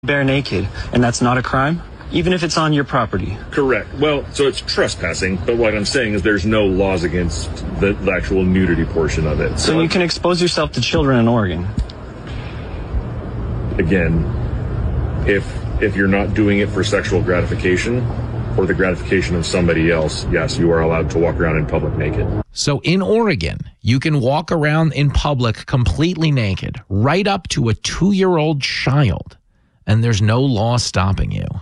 bare naked, and that's not a crime, even if it's on your property. Correct. Well, so it's trespassing, but what I'm saying is there's no laws against the actual nudity portion of it. So you can expose yourself to children in Oregon. Again, if you're not doing it for sexual gratification or the gratification of somebody else, yes, you are allowed to walk around in public naked. So in Oregon, you can walk around in public completely naked, right up to a 2-year-old child, and there's no law stopping you.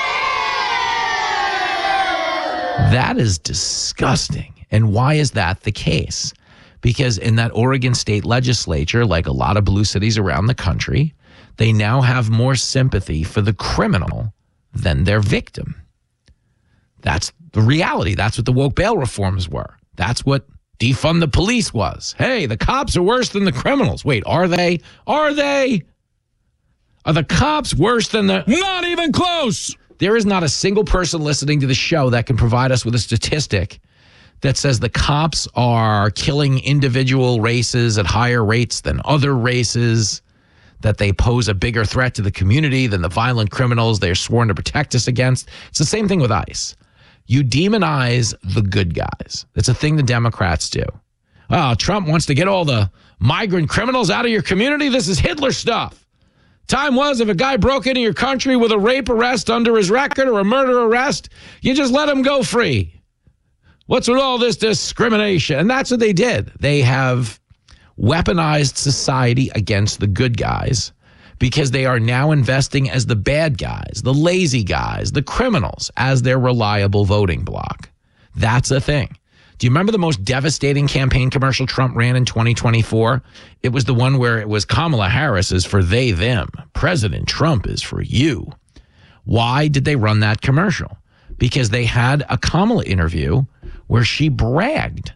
That is disgusting. And why is that the case? Because in that Oregon state legislature, like a lot of blue cities around the country, they now have more sympathy for the criminal than their victim. That's the reality. That's what the woke bail reforms were. That's what defund the police was. Hey, the cops are worse than the criminals. Wait, are they? Are they? Are the cops worse than the... Not even close! There is not a single person listening to the show that can provide us with a statistic that says the cops are killing individual races at higher rates than other races, that they pose a bigger threat to the community than the violent criminals they're sworn to protect us against. It's the same thing with ICE. You demonize the good guys. It's a thing the Democrats do. Oh, Trump wants to get all the migrant criminals out of your community. This is Hitler stuff. Time was if a guy broke into your country with a rape arrest under his record or a murder arrest, you just let him go free. What's with all this discrimination? And that's what they did. They have weaponized society against the good guys because they are now investing as the bad guys, the lazy guys, the criminals as their reliable voting bloc. That's a thing. Do you remember the most devastating campaign commercial Trump ran in 2024? It was the one where it was Kamala Harris is for they, them. President Trump is for you. Why did they run that commercial? Because they had a Kamala interview where she bragged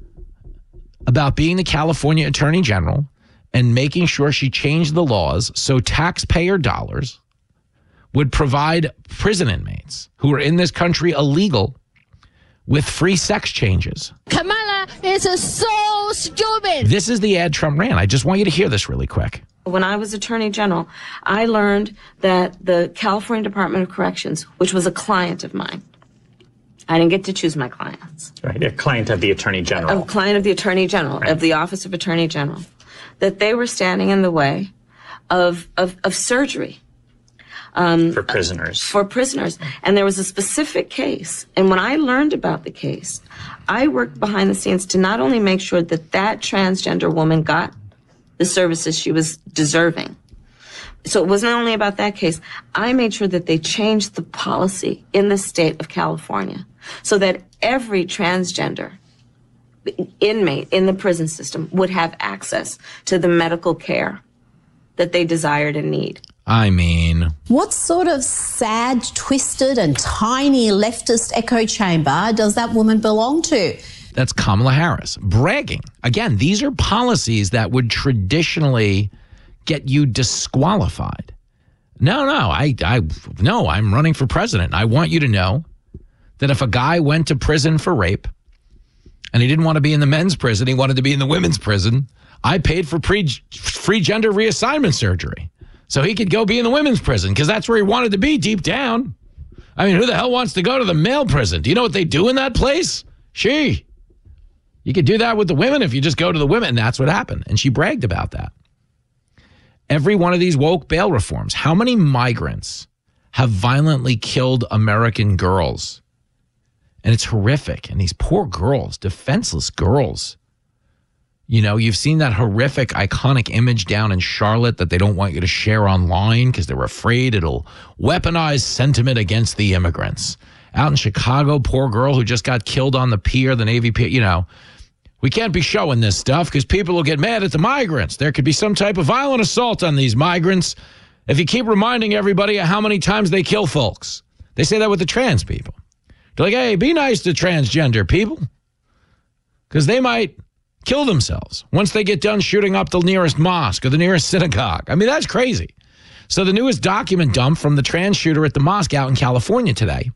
about being the California Attorney General and making sure she changed the laws so taxpayer dollars would provide prison inmates who are in this country illegal with free sex changes. Kamala is so stupid. This is the ad Trump ran. I just want you to hear this really quick. When I was Attorney General, I learned that the California Department of Corrections, which was a client of mine, I didn't get to choose my clients. Right, a client of the Attorney General. A client of the Attorney General, right. Of the Office of Attorney General, that they were standing in the way of surgery. For prisoners. For prisoners. And there was a specific case. And when I learned about the case, I worked behind the scenes to not only make sure that that transgender woman got the services she was deserving. So it wasn't only about that case. I made sure that they changed the policy in the state of California so that every transgender inmate in the prison system would have access to the medical care that they desired and need. I mean... What sort of sad, twisted and tiny leftist echo chamber does that woman belong to? That's Kamala Harris bragging. Again, these are policies that would traditionally get you disqualified. No, I'm running for president. I want you to know that if a guy went to prison for rape and he didn't want to be in the men's prison, he wanted to be in the women's prison, I paid for free gender reassignment surgery so he could go be in the women's prison because that's where he wanted to be deep down. I mean, who the hell wants to go to the male prison? Do you know what they do in that place? You could do that with the women if you just go to the women. And that's what happened. And she bragged about that. Every one of these woke bail reforms, how many migrants have violently killed American girls? And it's horrific. And these poor girls, defenseless girls. You know, you've seen that horrific, iconic image down in Charlotte that they don't want you to share online because they're afraid it'll weaponize sentiment against the immigrants. Out in Chicago, poor girl who just got killed on the pier, the Navy pier, you know. We can't be showing this stuff because people will get mad at the migrants. There could be some type of violent assault on these migrants if you keep reminding everybody of how many times they kill folks. They say that with the trans people. They're like, hey, be nice to transgender people because they might kill themselves once they get done shooting up the nearest mosque or the nearest synagogue. I mean, that's crazy. So the newest document dump from the trans shooter at the mosque out in California today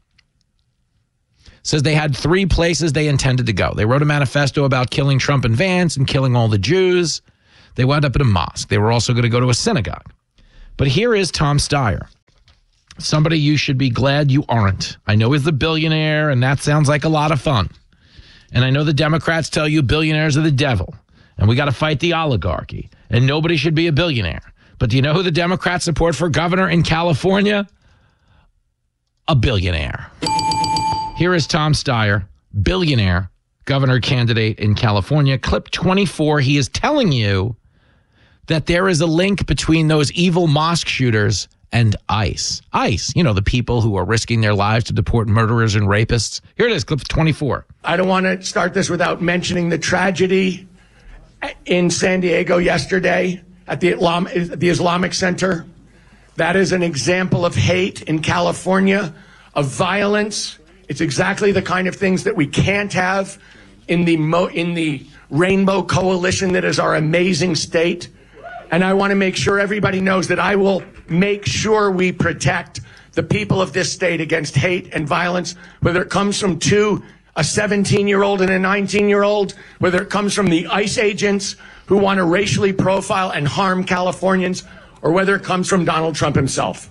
says they had 3 places they intended to go. They wrote a manifesto about killing Trump and Vance and killing all the Jews. They wound up at a mosque. They were also going to go to a synagogue. But here is Tom Steyer, somebody you should be glad you aren't. I know he's the billionaire, and that sounds like a lot of fun. And I know the Democrats tell you billionaires are the devil, and we got to fight the oligarchy, and nobody should be a billionaire. But do you know who the Democrats support for governor in California? A billionaire. Here is Tom Steyer, billionaire governor candidate in California. Clip 24, he is telling you that there is a link between those evil mosque shooters and ICE. ICE, you know, the people who are risking their lives to deport murderers and rapists. Here it is, clip 24. I don't want to start this without mentioning the tragedy in San Diego yesterday at the Islamic Center. That is an example of hate in California, of violence. It's exactly the kind of things that we can't have in the Rainbow Coalition that is our amazing state. And I want to make sure everybody knows that I will make sure we protect the people of this state against hate and violence, whether it comes from a 17-year-old and a 19-year-old, whether it comes from the ICE agents who want to racially profile and harm Californians, or whether it comes from Donald Trump himself.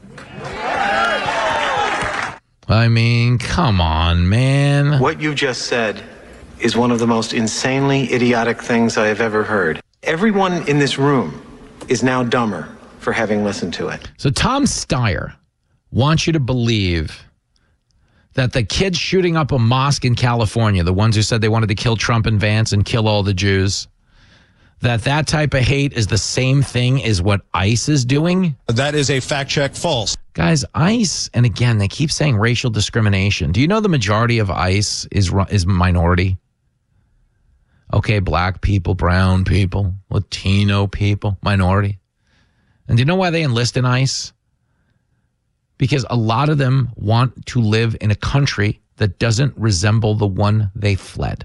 I mean, come on, man. What you just said is one of the most insanely idiotic things I have ever heard. Everyone in this room is now dumber for having listened to it. So Tom Steyer wants you to believe that the kids shooting up a mosque in California, the ones who said they wanted to kill Trump and Vance and kill all the Jews, that type of hate is the same thing as what ICE is doing? That is a fact check false. Guys, ICE, and again, they keep saying racial discrimination. Do you know the majority of ICE is minority? Okay, black people, brown people, Latino people, minority. And do you know why they enlist in ICE? Because a lot of them want to live in a country that doesn't resemble the one they fled.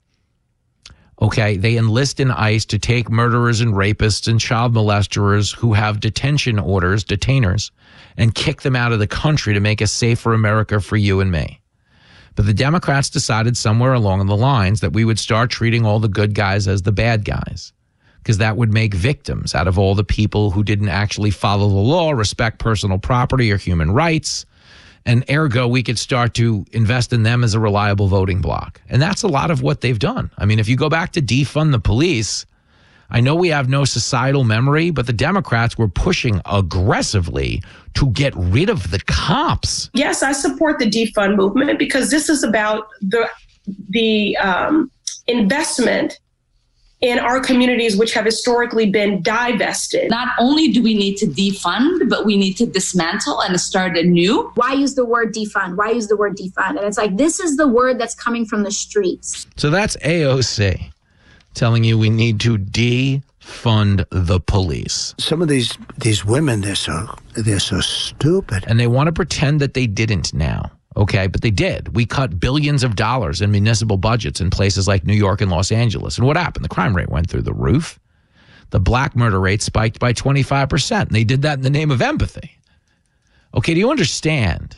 Okay, they enlist in ICE to take murderers and rapists and child molesters who have detention orders, detainers, and kick them out of the country to make a safer America for you and me. But the Democrats decided somewhere along the lines that we would start treating all the good guys as the bad guys, because that would make victims out of all the people who didn't actually follow the law, respect personal property or human rights. And ergo, we could start to invest in them as a reliable voting bloc. And that's a lot of what they've done. I mean, if you go back to defund the police, I know we have no societal memory, but the Democrats were pushing aggressively to get rid of the cops. Yes, I support the defund movement because this is about the investment in our communities, which have historically been divested. Not only do we need to defund, but we need to dismantle and start anew. Why use the word defund? Why use the word defund? And it's like, this is the word that's coming from the streets. So that's AOC telling you we need to defund the police. Some of these women, they're so stupid. And they want to pretend that they didn't now. Okay, but they did. We cut billions of dollars in municipal budgets in places like New York and Los Angeles. And what happened? The crime rate went through the roof. The black murder rate spiked by 25%. And they did that in the name of empathy. Okay, do you understand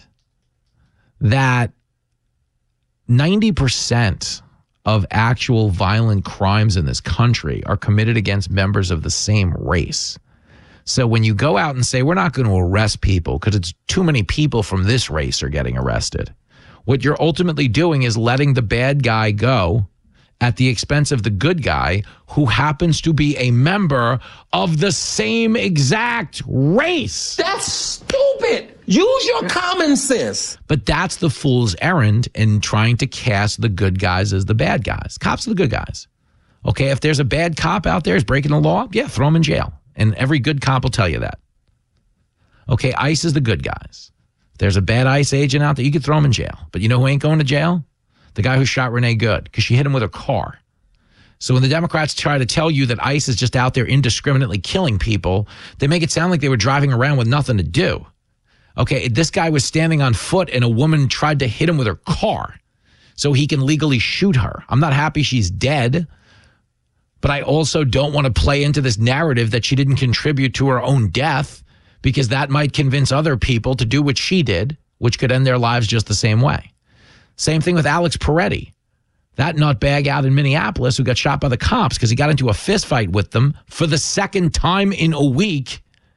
that 90% of actual violent crimes in this country are committed against members of the same race? So when you go out and say, we're not going to arrest people because it's too many people from this race are getting arrested, what you're ultimately doing is letting the bad guy go at the expense of the good guy who happens to be a member of the same exact race. That's stupid. Use your common sense. But that's the fool's errand in trying to cast the good guys as the bad guys. Cops are the good guys. Okay, if there's a bad cop out there who's breaking the law, yeah, throw him in jail. And every good cop will tell you that. Okay, ICE is the good guys. If there's a bad ICE agent out there, you could throw him in jail. But you know who ain't going to jail? The guy who shot Renee Good, because she hit him with her car. So when the Democrats try to tell you that ICE is just out there indiscriminately killing people, they make it sound like they were driving around with nothing to do. Okay, this guy was standing on foot and a woman tried to hit him with her car so he can legally shoot her. I'm not happy she's dead. But I also don't want to play into this narrative that she didn't contribute to her own death, because that might convince other people to do what she did, which could end their lives just the same way. Same thing with Alex Peretti, that nutbag out in Minneapolis who got shot by the cops because he got into a fist fight with them for the second time in a week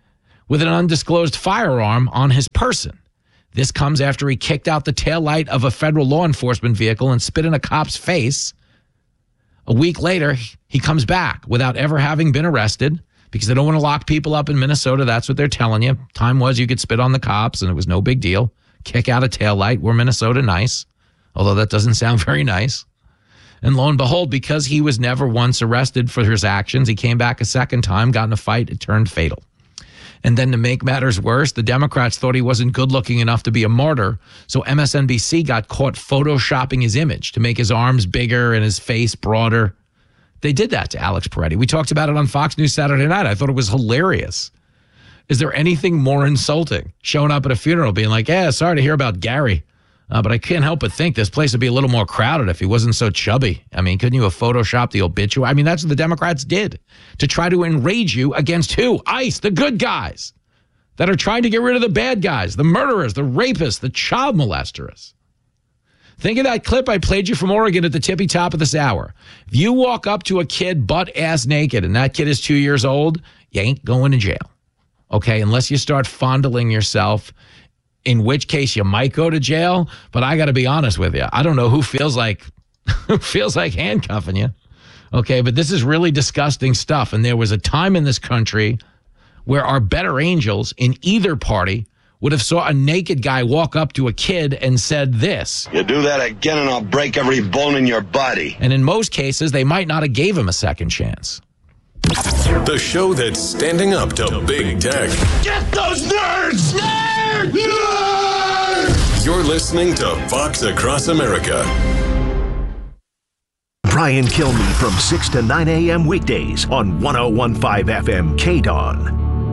with an undisclosed firearm on his person. This comes after he kicked out the taillight of a federal law enforcement vehicle and spit in a cop's face. A week later, he comes back without ever having been arrested because they don't want to lock people up in Minnesota. That's what they're telling you. Time was you could spit on the cops and it was no big deal. Kick out a taillight. We're Minnesota nice, although that doesn't sound very nice. And lo and behold, because he was never once arrested for his actions, he came back a second time, got in a fight, it turned fatal. And then to make matters worse, the Democrats thought he wasn't good looking enough to be a martyr, so MSNBC got caught photoshopping his image to make his arms bigger and his face broader. They did that to Alex Peretti. We talked about it on Fox News Saturday night. I thought it was hilarious. Is there anything more insulting? Showing up at a funeral being like, yeah, sorry to hear about Gary, but I can't help but think this place would be a little more crowded if he wasn't so chubby. I mean, couldn't you have photoshopped the obituary? I mean, that's what the Democrats did to try to enrage you against who? ICE, the good guys that are trying to get rid of the bad guys, the murderers, the rapists, the child molesters. Think of that clip I played you from Oregon at the tippy top of this hour. If you walk up to a kid butt-ass naked and that kid is 2 years old, you ain't going to jail. Okay, unless you start fondling yourself, in which case you might go to jail. But I got to be honest with you. I don't know who feels like handcuffing you. Okay, but this is really disgusting stuff. And there was a time in this country where our better angels in either party would have saw a naked guy walk up to a kid and said this. You do that again and I'll break every bone in your body. And in most cases, they might not have gave him a second chance. The show that's standing up to big tech. Get those nerds! Nerds! Nerds! You're listening to Fox Across America. Brian Kilmeade from 6 to 9 a.m. weekdays on 101.5 FM KDON.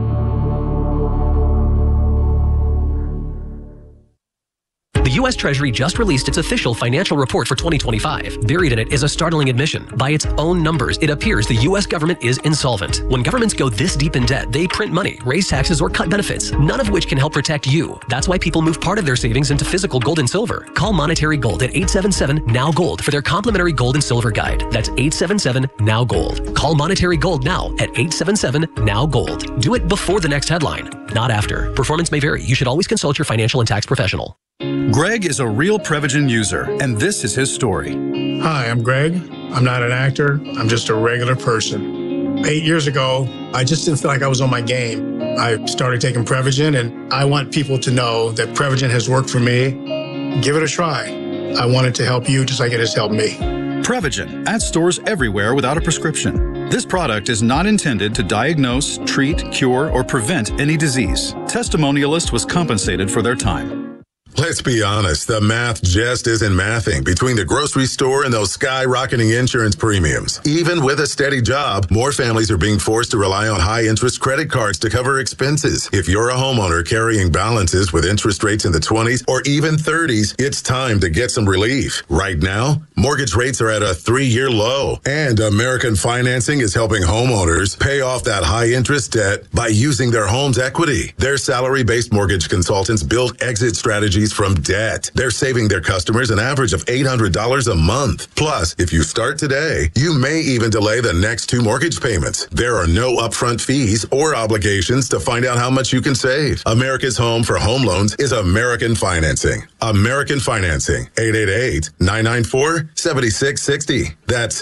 The U.S. Treasury just released its official financial report for 2025. Buried in it is a startling admission. By its own numbers, it appears the U.S. government is insolvent. When governments go this deep in debt, they print money, raise taxes, or cut benefits, none of which can help protect you. That's why people move part of their savings into physical gold and silver. Call Monetary Gold at 877-NOW-GOLD for their complimentary gold and silver guide. That's 877-NOW-GOLD. Call Monetary Gold now at 877-NOW-GOLD. Do it before the next headline, not after. Performance may vary. You should always consult your financial and tax professional. Greg is a real Prevagen user, and this is his story. Hi, I'm Greg. I'm not an actor. I'm just a regular person. 8 years ago, I just didn't feel like I was on my game. I started taking Prevagen, and I want people to know that Prevagen has worked for me. Give it a try. I want it to help you just like it has helped me. Prevagen, at stores everywhere without a prescription. This product is not intended to diagnose, treat, cure, or prevent any disease. Testimonialist was compensated for their time. Let's be honest, the math just isn't mathing between the grocery store and those skyrocketing insurance premiums. Even with a steady job, more families are being forced to rely on high-interest credit cards to cover expenses. If you're a homeowner carrying balances with interest rates in the 20s or even 30s, it's time to get some relief. Right now, mortgage rates are at a 3-year low, and American Financing is helping homeowners pay off that high-interest debt by using their home's equity. Their salary-based mortgage consultants build exit strategies from debt. They're saving their customers an average of $800 a month. Plus, if you start today, you may even delay the next 2 mortgage payments. There are no upfront fees or obligations to find out how much you can save. America's home for home loans is American Financing. American Financing, 888-994-7660. That's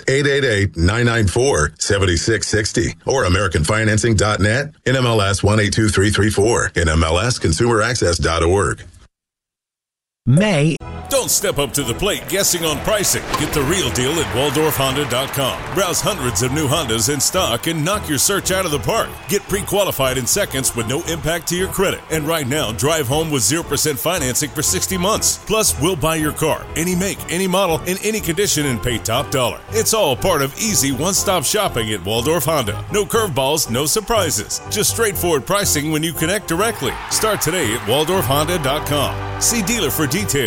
888-994-7660. Or AmericanFinancing.net, NMLS 182334, NMLSConsumerAccess.org. May. Don't step up to the plate guessing on pricing. Get the real deal at WaldorfHonda.com. Browse hundreds of new Hondas in stock and knock your search out of the park. Get pre-qualified in seconds with no impact to your credit. And right now, drive home with 0% financing for 60 months. Plus, we'll buy your car, any make, any model, in any condition, and pay top dollar. It's all part of easy one-stop shopping at Waldorf Honda. No curveballs, no surprises. Just straightforward pricing when you connect directly. Start today at WaldorfHonda.com. See dealer for details.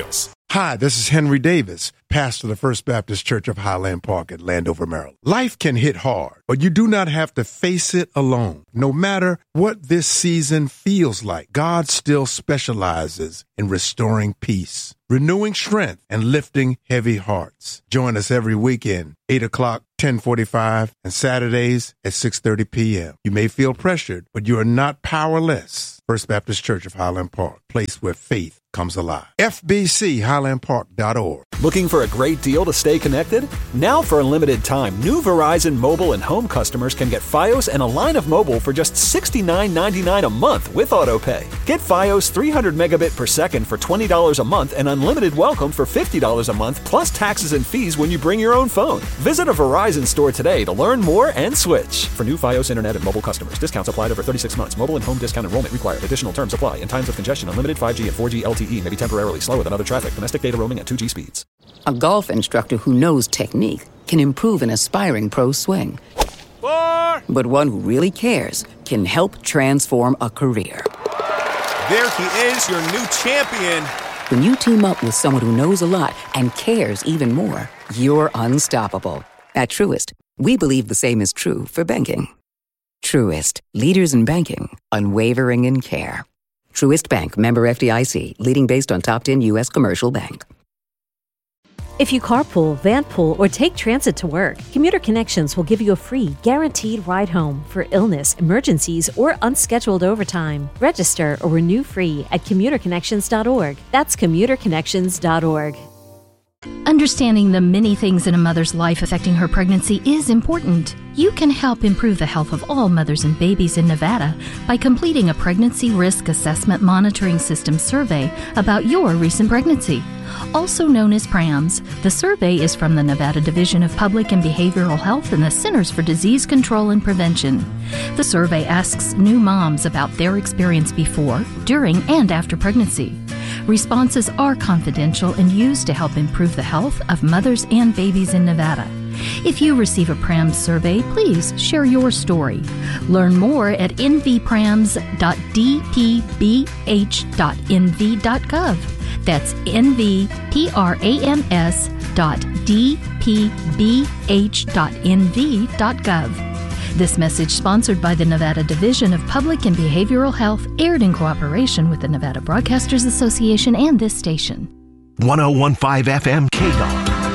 Hi, this is Henry Davis, pastor of the First Baptist Church of Highland Park at Landover, Maryland. Life can hit hard, but you do not have to face it alone. No matter what this season feels like, God still specializes in restoring peace, renewing strength, and lifting heavy hearts. Join us every weekend, 8 o'clock, 10:45, and Saturdays at 6:30 p.m. You may feel pressured, but you are not powerless. First Baptist Church of Highland Park, place where faith comes alive. FBCHighlandPark.org. Looking for a great deal to stay connected? Now for a limited time, new Verizon mobile and home customers can get Fios and a line of mobile for just $69.99 a month with AutoPay. Get Fios 300 megabit per second for $20 a month and unlimited welcome for $50 a month plus taxes and fees when you bring your own phone. Visit a Verizon store today to learn more and switch. For new Fios internet and mobile customers, discounts applied over 36 months. Mobile and home discount enrollment required. Additional terms apply. In times of congestion, unlimited 5G and 4G LTE may be temporarily slower than other traffic. Domestic data roaming at 2G speeds. A golf instructor who knows technique can improve an aspiring pro's swing. But one who really cares can help transform a career. There he is, your new champion. When you team up with someone who knows a lot and cares even more, you're unstoppable. At Truist, we believe the same is true for banking. Truist, leaders in banking, unwavering in care. Truist Bank, member FDIC, leading based on top 10 U.S. commercial bank. If you carpool, vanpool, or take transit to work, Commuter Connections will give you a free, guaranteed ride home for illness, emergencies, or unscheduled overtime. Register or renew free at commuterconnections.org. That's commuterconnections.org. Understanding the many things in a mother's life affecting her pregnancy is important. You can help improve the health of all mothers and babies in Nevada by completing a Pregnancy Risk Assessment Monitoring System survey about your recent pregnancy. Also known as PRAMS, the survey is from the Nevada Division of Public and Behavioral Health and the Centers for Disease Control and Prevention. The survey asks new moms about their experience before, during, and after pregnancy. Responses are confidential and used to help improve the health of mothers and babies in Nevada. If you receive a PRAMS survey, please share your story. Learn more at nvprams.dpbh.nv.gov. That's nvprams.dpbh.nv.gov. This message sponsored by the Nevada Division of Public and Behavioral Health, aired in cooperation with the Nevada Broadcasters Association and this station. 101.5 FM KDAR.